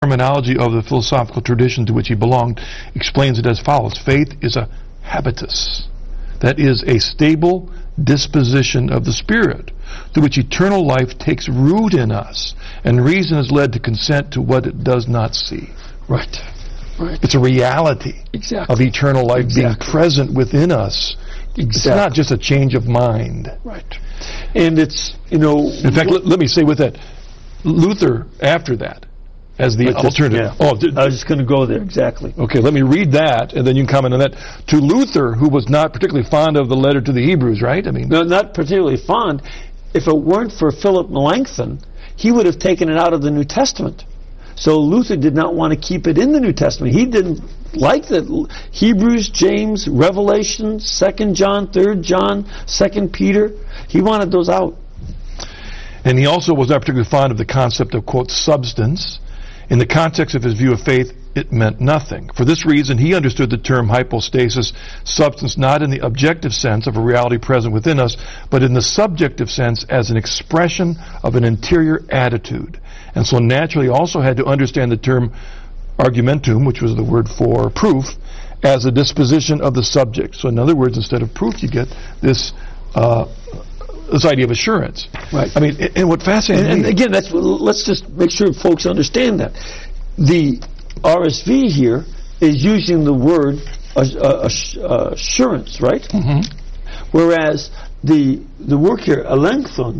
terminology of the philosophical tradition to which he belonged explains it as follows. Faith is a habitus. That is a stable disposition of the Spirit, through which eternal life takes root in us, and reason is led to consent to what it does not see. Right. It's a reality of eternal life being present within us. It's not just a change of mind. Right. And it's, in fact, let me say with that, Luther, after that, as the alternative. I was just going to go there, exactly. Okay, let me read that, and then you can comment on that. To Luther, who was not particularly fond of the letter to the Hebrews, right? No, not particularly fond. If it weren't for Philip Melanchthon, he would have taken it out of the New Testament. So Luther did not want to keep it in the New Testament. He didn't like that. Hebrews, James, Revelation, 2 John, 3 John, 2 Peter. He wanted those out. And he also was not particularly fond of the concept of, quote, substance. In the context of his view of faith, it meant nothing. For this reason, he understood the term hypostasis, substance, not in the objective sense of a reality present within us, but in the subjective sense as an expression of an interior attitude. And so naturally also had to understand the term argumentum, which was the word for proof, as a disposition of the subject. So in other words, instead of proof, you get this idea of assurance. Right. I mean, and what fascinates me... And again, let's just make sure folks understand that. The RSV here is using the word assurance, right? Mm-hmm. Whereas the work here, elenchos,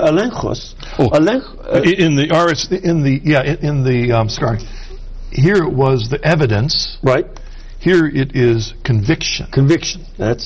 here it was the evidence. Right. Here it is conviction. Conviction. That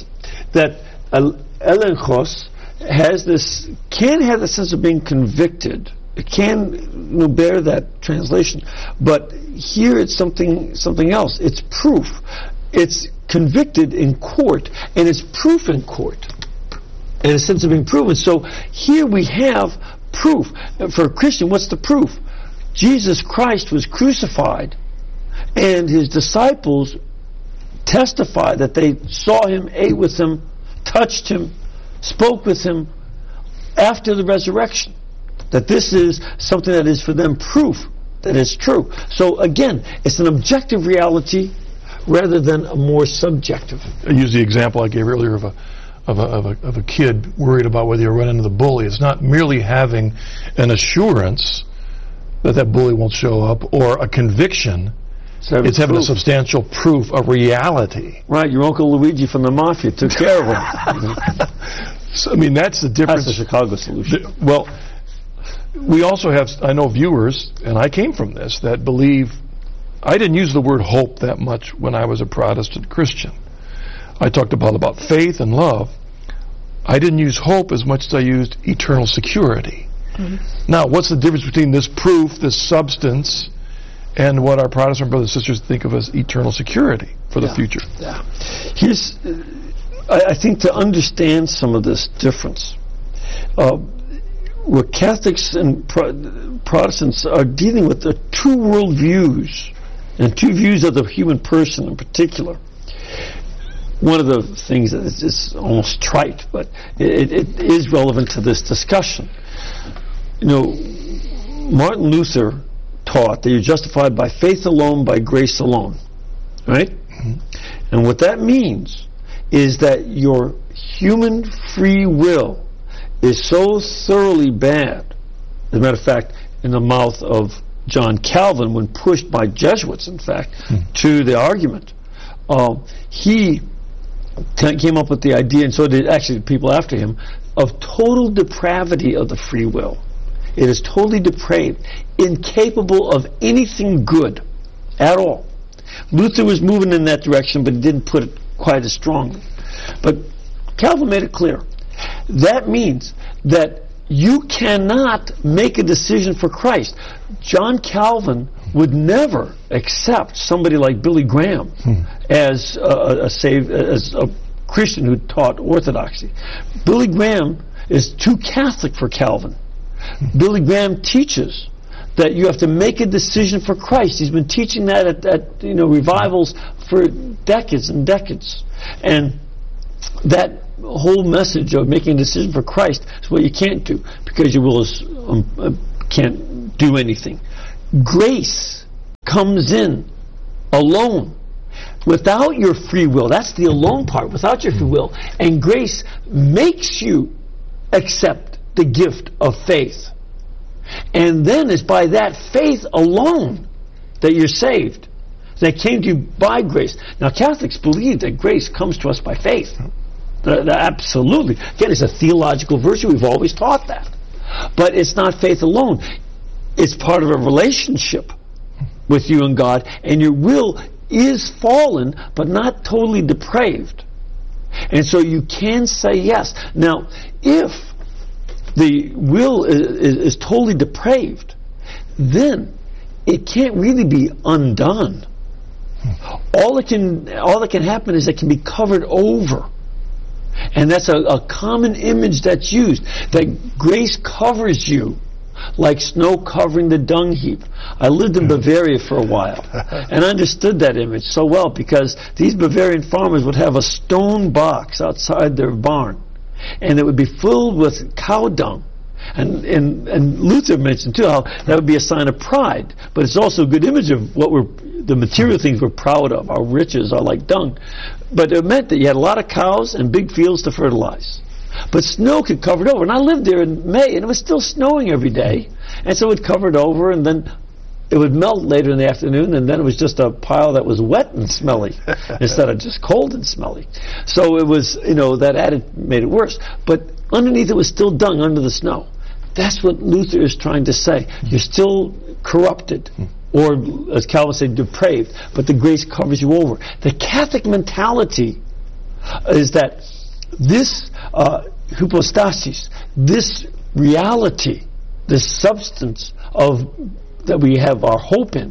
elenchos can have the sense of being convicted. It can bear that translation. But here it's something else. It's proof. It's convicted in court, and it's proof in court. And a sense of being proven. So here we have proof. For a Christian, what's the proof? Jesus Christ was crucified, and his disciples testified that they saw him, ate with him, touched him, spoke with him after the resurrection. That this is something that is for them proof that it's true. So again, it's an objective reality rather than a more subjective. I use the example I gave earlier of a kid worried about whether you run into the bully. It's not merely having an assurance that bully won't show up or a conviction. It's having a substantial proof, a reality. Right, your Uncle Luigi from the Mafia took care of him. So, I mean, that's the difference. That's the Chicago solution. Well, we also have, I know viewers, and I came from this, that believe, I didn't use the word hope that much when I was a Protestant Christian. I talked about faith and love. I didn't use hope as much as I used eternal security. Mm-hmm. Now, what's the difference between this proof, this substance, and what our Protestant brothers and sisters think of as eternal security for the future? Yeah. I think to understand some of this difference, where Catholics and Protestants are dealing with the two worldviews, and two views of the human person in particular. One of the things that is just almost trite, but it is relevant to this discussion. Martin Luther taught that you're justified by faith alone, by grace alone. Right? Mm-hmm. And what that means is that your human free will is so thoroughly bad. As a matter of fact, in the mouth of John Calvin, when pushed by Jesuits, in fact, to the argument, he came up with the idea, and so did actually people after him, of total depravity of the free will. It is totally depraved, incapable of anything good at all. Luther was moving in that direction, but he didn't put it quite as strongly. But Calvin made it clear. That means that you cannot make a decision for Christ. John Calvin would never accept somebody like Billy Graham as a Christian who taught orthodoxy. Billy Graham is too Catholic for Calvin. Billy Graham teaches that you have to make a decision for Christ. He's been teaching that at revivals for decades and decades. And that whole message of making a decision for Christ is what you can't do, because your will is can't do anything. Grace comes in alone, without your free will. That's the alone part, without your free will. And grace makes you accept the gift of faith. And then it's by that faith alone that you're saved. That came to you by grace. Now, Catholics believe that grace comes to us by faith. Absolutely. Again, it's a theological virtue. We've always taught that. But it's not faith alone. It's part of a relationship with you and God, and your will is fallen, but not totally depraved. And so you can say yes. Now, if the will is totally depraved, then it can't really be undone. All that can happen is it can be covered over. And that's a common image that's used, that grace covers you like snow covering the dung heap. I lived in Bavaria for a while, and I understood that image so well, because these Bavarian farmers would have a stone box outside their barn, and it would be filled with cow dung. And Luther mentioned too how that would be a sign of pride, but it's also a good image of what the material things we're proud of. Our riches are like dung. But it meant that you had a lot of cows and big fields to fertilize. But snow could cover it over. And I lived there in May, and it was still snowing every day. And so it would cover it over, and then it would melt later in the afternoon, and then it was just a pile that was wet and smelly instead of just cold and smelly. So it was, that made it worse. But underneath it was still dung under the snow. That's what Luther is trying to say. You're still corrupted, or as Calvin said, depraved, but the grace covers you over. The Catholic mentality is that this hypostasis, this reality, this substance that we have our hope in,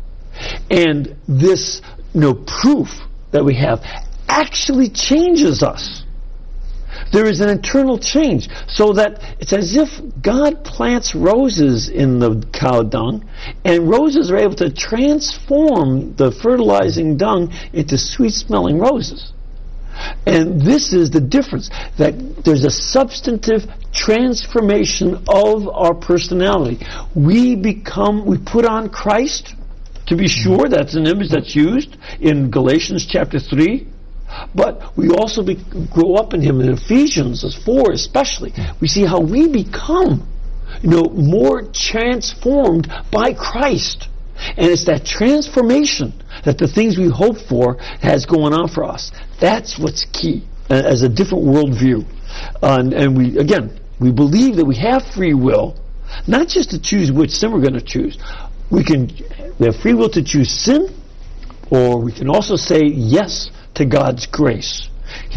and this proof that we have actually changes us. There is an internal change, so that it's as if God plants roses in the cow dung, and roses are able to transform the fertilizing dung into sweet-smelling roses. And this is the difference, that there's a substantive transformation of our personality. We put on Christ, to be sure. That's an image that's used in Galatians chapter 3. But we also grow up in Him. In Ephesians 4 especially, we see how we become more transformed by Christ. And it's that transformation that the things we hope for has going on for us. That's what's key, as a different worldview. And we believe that we have free will, not just to choose which sin we're going to choose. We have free will to choose sin, or we can also say yes to God's grace.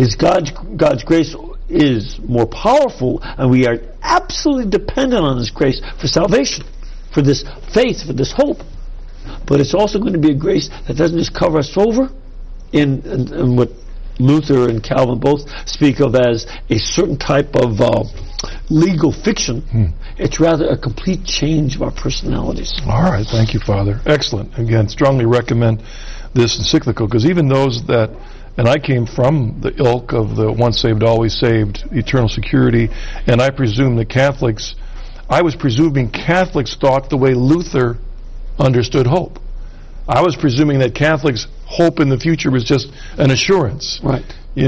God's grace is more powerful, and we are absolutely dependent on His grace for salvation, for this faith, for this hope. But it's also going to be a grace that doesn't just cover us over in what Luther and Calvin both speak of as a certain type of legal fiction. It's rather a complete change of our personalities. All right, thank you, Father. Excellent. Again, strongly recommend this encyclical, because even those that, and I came from the ilk of the once saved, always saved, eternal security, and I presume that I was presuming Catholics thought the way Luther understood hope. I was presuming that Catholics' hope in the future was just an assurance, right?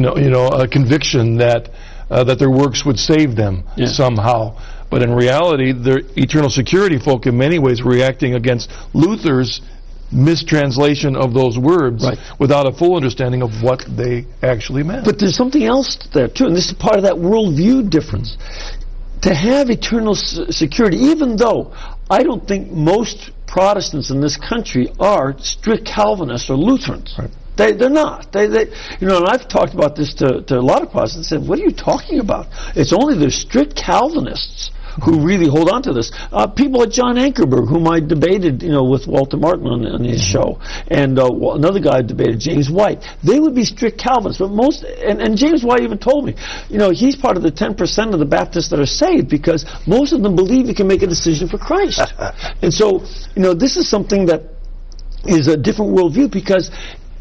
A conviction that their works would save them somehow. But in reality, the eternal security folk in many ways were reacting against Luther's mistranslation of those words, right, without a full understanding of what they actually meant. But there's something else there too, and this is part of that worldview difference. To have eternal security, even though I don't think most Protestants in this country are strict Calvinists or Lutherans. Right. They're not. And I've talked about this to a lot of Protestants and said, what are you talking about? It's only the strict Calvinists who really hold on to this. People like John Ankerberg, whom I debated, with Walter Martin on his show, and another guy I debated, James White. They would be strict Calvinists, but and James White even told me, he's part of the 10% of the Baptists that are saved, because most of them believe you can make a decision for Christ. And so, this is something that is a different worldview, because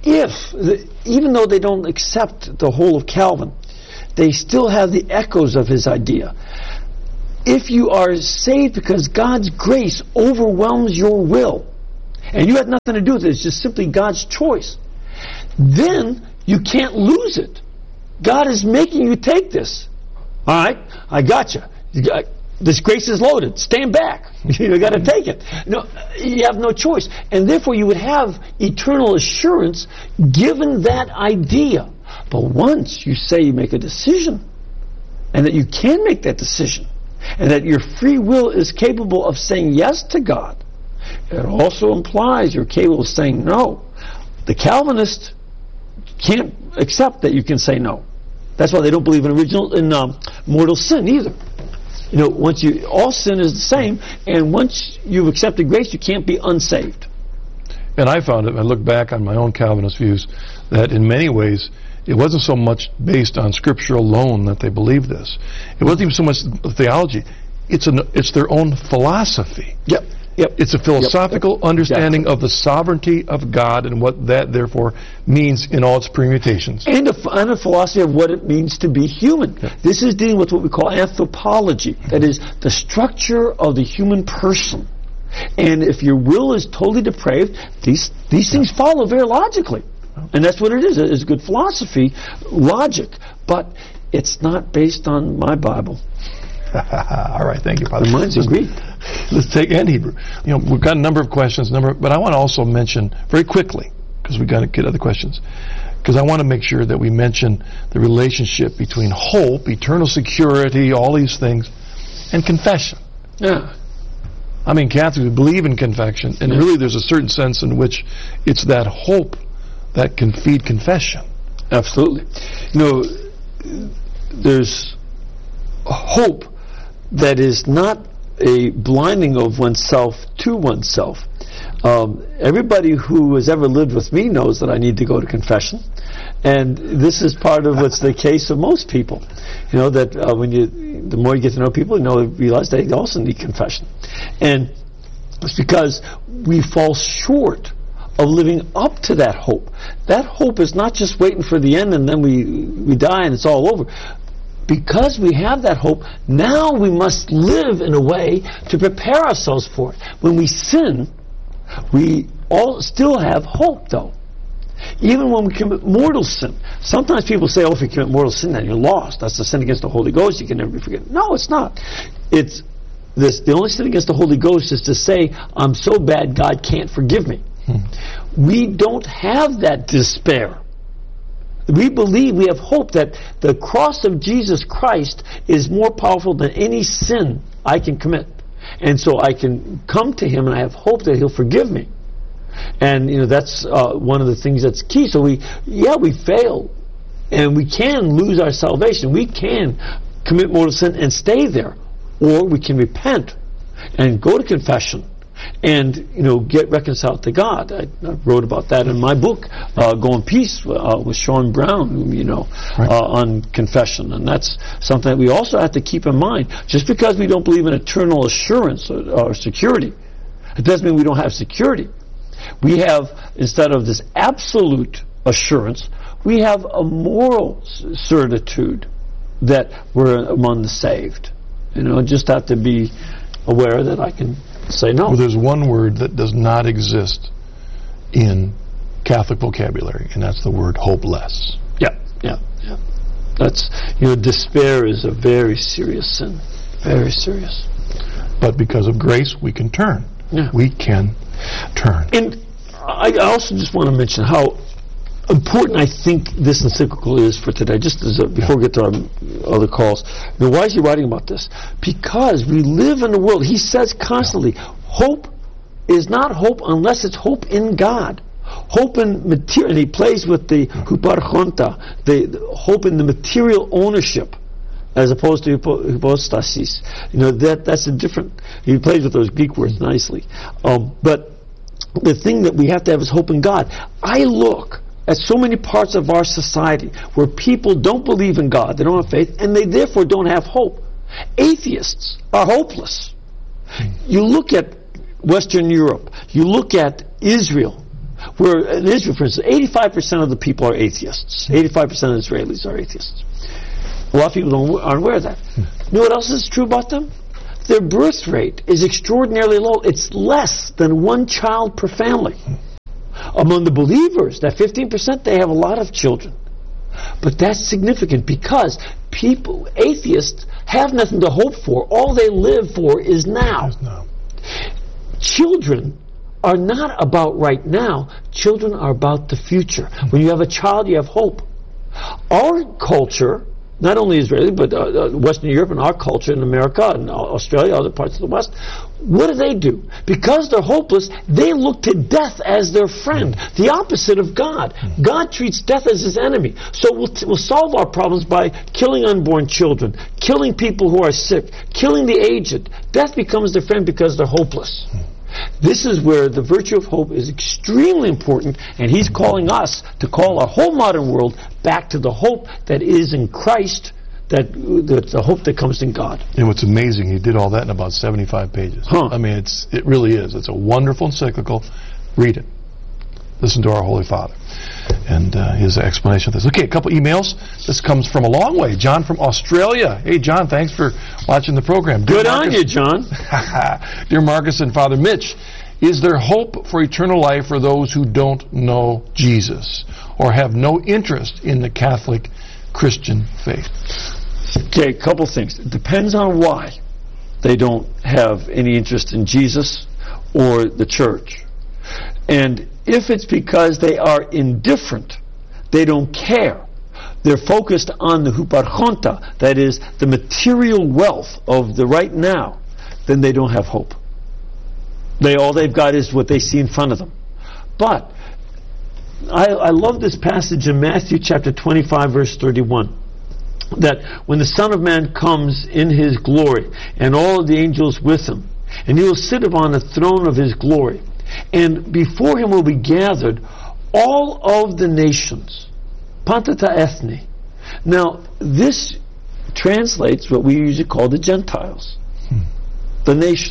even though they don't accept the whole of Calvin, they still have the echoes of his idea. If you are saved because God's grace overwhelms your will, and you had nothing to do with it, it's just simply God's choice, then you can't lose it. God is making you take this. All right, I got you. This grace is loaded. Stand back. You got to take it. No, you have no choice. And therefore you would have eternal assurance given that idea. But once you say you make a decision, and that you can make that decision, and that your free will is capable of saying yes to God, it also implies you're capable of saying no. The Calvinists can't accept that you can say no. That's why they don't believe in mortal sin either. All sin is the same, and once you've accepted grace, you can't be unsaved. And I found it, I look back on my own Calvinist views, that in many ways, it wasn't so much based on Scripture alone that they believed this. It wasn't even so much theology. It's their own philosophy. Yep. It's a philosophical understanding of the sovereignty of God and what that therefore means in all its permutations. And a philosophy of what it means to be human. Yep. This is dealing with what we call anthropology. That is the structure of the human person. And if your will is totally depraved, these things follow very logically. And that's what it is. It's good philosophy, logic. But it's not based on my Bible. All right, thank you, Father. Mine's in Greek. Let's take and Hebrew. We've got a number of questions, but I want to also mention very quickly, because we've got to get other questions, because I want to make sure that we mention the relationship between hope, eternal security, all these things, and confession. Yeah. I mean, Catholics believe in confession, and really there's a certain sense in which it's that hope that can feed confession. Absolutely. There's hope that is not a blinding of oneself to oneself. Everybody who has ever lived with me knows that I need to go to confession, and this is part of what's the case of most people. That the more you get to know people, realize they also need confession, and it's because we fall short of living up to that hope. That hope is not just waiting for the end and then we die and it's all over. Because we have that hope, now we must live in a way to prepare ourselves for it. When we sin, we all still have hope, though. Even when we commit mortal sin. Sometimes people say, if you commit mortal sin, then you're lost. That's the sin against the Holy Ghost. You can never be forgiven. No, it's not. The only sin against the Holy Ghost is to say, I'm so bad, God can't forgive me. We don't have that despair. We believe, we have hope that the cross of Jesus Christ is more powerful than any sin I can commit. And so I can come to Him and I have hope that He'll forgive me. And, that's one of the things that's key. So we fail. And we can lose our salvation. We can commit mortal sin and stay there. Or we can repent and go to confession and get reconciled to God. I wrote about that in my book, Go in Peace, with Sean Brown, right. On confession, and that's something that we also have to keep in mind. Just because we don't believe in eternal assurance or security, it doesn't mean we don't have security. We have, instead of this absolute assurance, we have a moral certitude that we're among the saved. Just have to be aware that I can say no. Well, there's one word that does not exist in Catholic vocabulary, and that's the word hopeless. Yeah. That's, despair is a very serious sin. Very serious. But because of grace, we can turn. Yeah. We can turn. And I also just want to mention how important I think this encyclical is for today, just as before we get to our other calls. Now, why is he writing about this? Because we live in a world, he says constantly, hope is not hope unless it's hope in God. Hope in material, and he plays with the huparchonta, the hope in the material ownership, as opposed to hypostasis. That's a different, he plays with those Greek words nicely. But the thing that we have to have is hope in God. I look at so many parts of our society where people don't believe in God, they don't have faith, and they therefore don't have hope. Atheists are hopeless. You look at Western Europe, you look at Israel, where in Israel, for instance, 85% of the people are atheists. 85% of Israelis are atheists. A lot of people aren't aware of that. You know what else is true about them? Their birth rate is extraordinarily low. It's less than 1 child per family. Among the believers, that 15%, they have a lot of children. But that's significant because atheists have nothing to hope for. All they live for is now. Children are not about right now. Children are about the future. When you have a child, you have hope. Our culture, not only Israeli, but Western Europe and our culture in America and Australia, other parts of the West, what do? Because they're hopeless, they look to death as their friend, the opposite of God. God treats death as his enemy. So we'll solve our problems by killing unborn children, killing people who are sick, killing the aged. Death becomes their friend because they're hopeless. This is where the virtue of hope is extremely important, and he's calling us to call our whole modern world back to the hope that is in Christ, that's the hope that comes in God. And what's amazing, he did all that in about 75 pages. I mean, it really is. It's a wonderful encyclical. Read it. Listen to our Holy Father and his explanation of this. Okay, a couple emails. This comes from a long way. John from Australia. Hey, John, thanks for watching the program. Good on you, John. Dear Marcus and Father Mitch, is there hope for eternal life for those who don't know Jesus or have no interest in the Catholic Christian faith? Okay, a couple things. It depends on why they don't have any interest in Jesus or the church. And if it's because they are indifferent, they don't care, they're focused on the huparchonta, that is, the material wealth of the right now, then they don't have hope. All they've got is what they see in front of them. But I love this passage in Matthew chapter 25, verse 31. That when the Son of Man comes in his glory, and all of the angels with him, and he will sit upon the throne of his glory, and before him will be gathered all of the nations, pantata ethne. Now, this translates what we usually call the Gentiles, the nations.